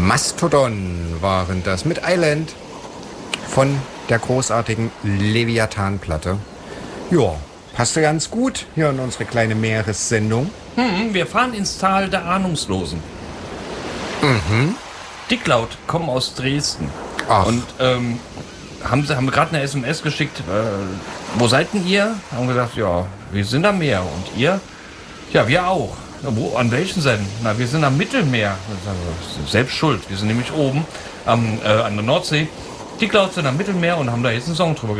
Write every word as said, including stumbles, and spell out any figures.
Mastodon waren das mit Island von der großartigen Leviathan-Platte. Ja, passte ganz gut hier in unsere kleine Meeressendung. Hm, wir fahren ins Tal der Ahnungslosen. Mhm. Dicklaut kommen aus Dresden. Ach. Und ähm, haben sie haben gerade eine S M S geschickt. Äh, wo seid denn ihr? Haben gesagt, ja, wir sind am Meer. Und ihr? Ja, wir auch. Ja, wo, an welchen Seiten? Na, wir sind am Mittelmeer. Selbst schuld. Wir sind nämlich oben am, äh, an der Nordsee. Dicklaut sind am Mittelmeer und haben da jetzt einen Song drüber